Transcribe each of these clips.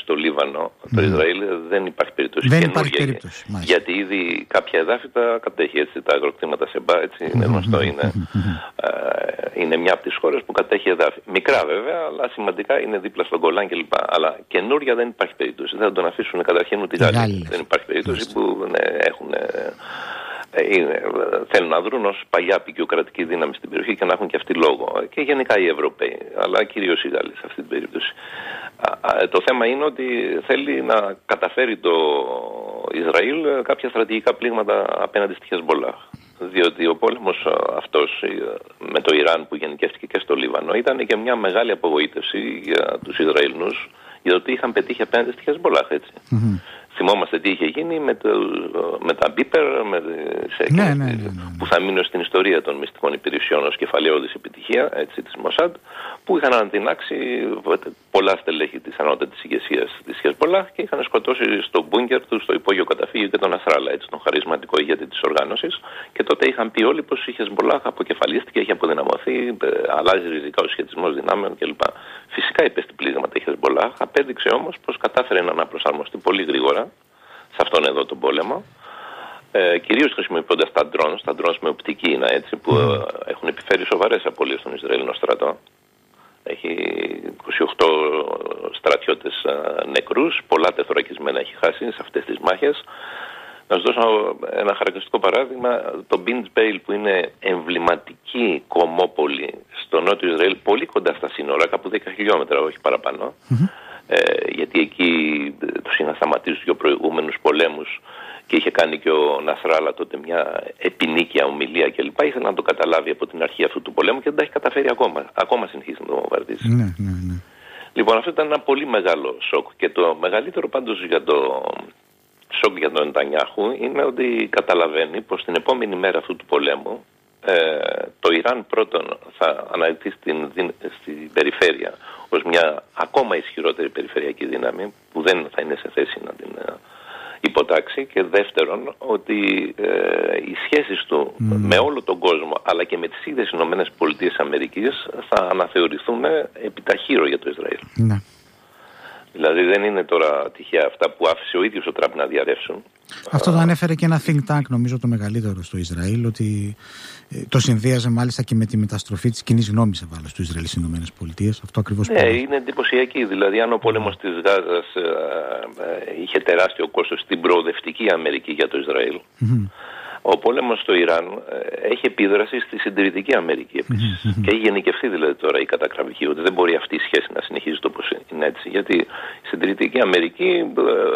στο Λίβανο, το Ισραήλ, δεν υπάρχει περίπτωση. Δεν υπάρχει περίπτωση. Γιατί ήδη κάποια εδάφη τα κατέχει, έτσι, τα αγροκτήματα Σεμπά, έτσι, είναι γνωστό. Είναι μια από τις χώρες που κατέχει εδάφη. Μικρά βέβαια, αλλά σημαντικά, είναι δίπλα στον Γκολάν κλπ. Αλλά καινούρια δεν υπάρχει περίπτωση. Δεν θα τον αφήσουν καταρχήν ούτε οι Γάλλοι. Δεν υπάρχει περίπτωση που έχουν. Θέλουν να δρουν ως παλιά απεικιοκρατική δύναμη στην περιοχή και να έχουν και αυτοί λόγο. Και γενικά οι Ευρωπαίοι, αλλά κυρίως οι Γάλλοι σε αυτή την περίπτωση. Το θέμα είναι ότι θέλει να καταφέρει το Ισραήλ κάποια στρατηγικά πλήγματα απέναντι στη Χεσμπολάχ. Διότι ο πόλεμος αυτός με το Ιράν που γενικεύτηκε και στο Λίβανο ήταν και μια μεγάλη απογοήτευση για τους Ισραηλινούς, γιατί είχαν πετύχει απέναντι στη Χεσμπολάχ, έτσι. Θυμόμαστε τι είχε γίνει με τα Μπίπερ, που θα μείνουν στην ιστορία των μυστικών υπηρεσιών ως κεφαλαιώδης επιτυχία, έτσι, της Μοσάντ, που είχαν αντινάξει πολλά στελέχη της ανώτατης ηγεσίας της Χεσμπολάχ και είχαν σκοτώσει στο μπούνκερ του, στο υπόγειο καταφύγιο και τον Νασράλα, έτσι, τον χαρισματικό ηγέτη της οργάνωσης. Και τότε είχαν πει όλοι πως η Χεσμπολάχ αποκεφαλίστηκε, έχει αποδυναμωθεί, αλλάζει ριζικά ο σχετισμός δυνάμεων κλπ. Φυσικά υπέστη πλήγματα η Χεσμπολάχ, απέδειξε όμως πως κατάφερε να αναπροσαρμοστεί πολύ γρήγορα σε αυτόν εδώ τον πόλεμο, κυρίως χρησιμοποιώντας τα drones με οπτική είναι, έτσι, που έχουν επιφέρει σοβαρές απώλειες στον Ισραηλινό στρατό. Έχει 28 στρατιώτες νεκρούς, πολλά τεθωρακισμένα έχει χάσει σε αυτές τις μάχες. Να σας δώσω ένα χαρακτηριστικό παράδειγμα, το Μπίντζ-Μπέιλ που είναι εμβληματική κομμόπολη στο νότιο Ισραήλ, πολύ κοντά στα σύνορα, κάπου 10 χιλιόμετρα, όχι παραπάνω, γιατί εκεί τους είχαν σταματήσει τους δύο προηγούμενους πολέμους και είχε κάνει και ο Νασράλα τότε μια επινίκια ομιλία κλπ. Ήθελε να το καταλάβει από την αρχή αυτού του πολέμου και δεν τα έχει καταφέρει ακόμα. Ακόμα συνεχίζει να το βομβαρδίζει. Ναι. Λοιπόν, αυτό ήταν ένα πολύ μεγάλο σοκ. Και το μεγαλύτερο πάντως για το σοκ για τον Νετανιάχου είναι ότι καταλαβαίνει πως την επόμενη μέρα αυτού του πολέμου το Ιράν πρώτον θα αναδειχθεί στην περιφέρεια ως μια ακόμα ισχυρότερη περιφερειακή δύναμη που δεν θα είναι σε θέση να την υποτάξει, και δεύτερον ότι οι σχέσεις του με όλο τον κόσμο αλλά και με τις ίδιες Ηνωμένες Πολιτείες Αμερικής θα αναθεωρηθούν επιταχύρω για το Ισραήλ. Ναι. Δηλαδή δεν είναι τώρα τυχαία αυτά που άφησε ο ίδιος ο Τραμπ να διαρρεύσουν. Αυτό το ανέφερε και ένα think tank, νομίζω το μεγαλύτερο στο Ισραήλ, ότι το συνδύαζε μάλιστα και με τη μεταστροφή της κοινής γνώμης ευάλως του Ισραήλ στις Ηνωμένες Πολιτείες. Αυτό ακριβώς. Ναι, είναι εντυπωσιακή. Δηλαδή, αν ο πόλεμος της Γάζας είχε τεράστιο κόστος στην προοδευτική Αμερική για το Ισραήλ, ο πόλεμος στο Ιράν έχει επίδραση στη συντηρητική Αμερική επίσης. Και έχει γενικευθεί δηλαδή τώρα η κατακραυγή, ότι δεν μπορεί αυτή η σχέση να συνεχίζει όπως είναι έτσι. Γιατί η συντηρητική Αμερική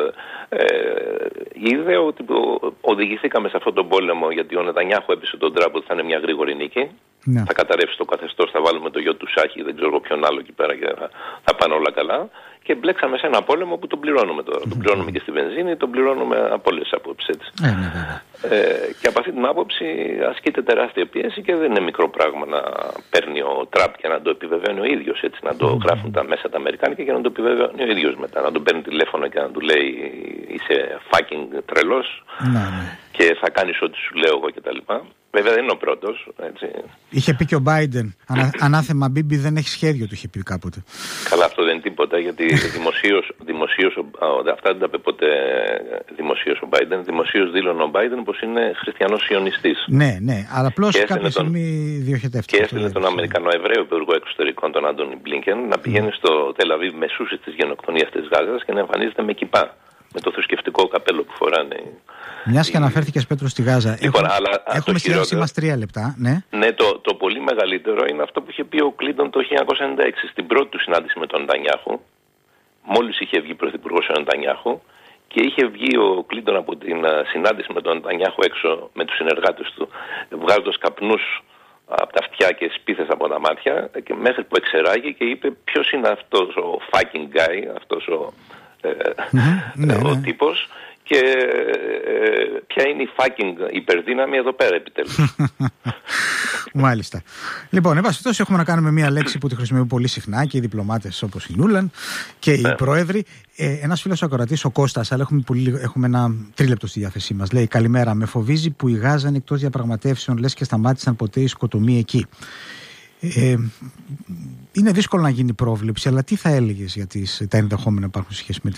είδε ότι οδηγηθήκαμε σε αυτόν τον πόλεμο, γιατί ο Νετανιάχου έπεισε τον Τραμπ ότι θα είναι μια γρήγορη νίκη. Ναι. Θα καταρρεύσει το καθεστώς, θα βάλουμε το γιο του Σάχη, δεν ξέρω ποιον άλλο εκεί πέρα και θα πάνε όλα καλά. Και μπλέξαμε σε ένα πόλεμο που τον πληρώνουμε τώρα. Τον πληρώνουμε και στη βενζίνη, τον πληρώνουμε από όλες τις απόψεις, έτσι. Και από αυτή την άποψη ασκείται τεράστια πίεση και δεν είναι μικρό πράγμα να παίρνει ο Τραμπ και να το επιβεβαιώνει ο ίδιος, έτσι, να το γράφουν τα μέσα τα αμερικάνικα και να το επιβεβαιώνει ο ίδιος μετά. Να τον παίρνει τηλέφωνο και να του λέει είσαι fucking τρελός και θα κάνεις ό,τι σου λέω εγώ κτλ. Βέβαια δεν είναι ο πρώτος, έτσι. Είχε πει και ο Μπάιντεν, ανάθεμα Μπίμπι δεν έχει σχέδιο, του είχε πει κάποτε. Καλά, αυτό δεν είναι τίποτα, γιατί δημοσίως αυτά δεν τα είπε ποτέ δημοσίως ο Μπάιντεν. Δημοσίως δήλωνε ο Μπάιντεν πως είναι χριστιανός σιωνιστής. Ναι, αλλά απλώς κάποια στιγμή διοχετεύτηκε. Και έστειλε τον Αμερικανοεβραίο υπουργό εξωτερικών, τον Άντονι Μπλίνκεν, να πηγαίνει στο Τελαβίβ μεσούσης της γενοκτονίας της Γάζας και να εμφανίζεται με κιπά, με το θρησκευτικό καπέλο που φοράνε. Μιας και αναφέρθηκες, Πέτρο, στη Γάζα. Λοιπόν, έχουμε στη μας 3 λεπτά. Ναι, το πολύ μεγαλύτερο είναι αυτό που είχε πει ο Κλίντον το 1996 στην πρώτη του συνάντηση με τον Νετανιάχου. Μόλις είχε βγει πρωθυπουργός ο Νετανιάχου και είχε βγει ο Κλίντον από την συνάντηση με τον Νετανιάχου έξω με τους συνεργάτες του, βγάζοντας καπνούς από τα αυτιά και σπίθες από τα μάτια, και μέχρι που εξεράγει και είπε ποιος είναι αυτός ο fucking guy, αυτός ο τύπος, και ποια είναι η fucking υπερδύναμη εδώ πέρα επιτέλους. Μάλιστα. Λοιπόν, εν πάση περιπτώσει, έχουμε να κάνουμε μια λέξη που τη χρησιμοποιούν πολύ συχνά και οι διπλωμάτες όπως η Νούλαν και οι πρόεδροι. Ένας φίλος ακροατής, ο Κώστας, αλλά έχουμε ένα τρίλεπτο στη διάθεσή μας. Λέει: καλημέρα. Με φοβίζει που η Γάζα είναι εκτός διαπραγματεύσεων, λες και σταμάτησαν ποτέ οι σκοτωμοί εκεί. Είναι δύσκολο να γίνει πρόβλεψη, αλλά τι θα έλεγες για τα ενδεχόμενα που υπάρχουν σχέση με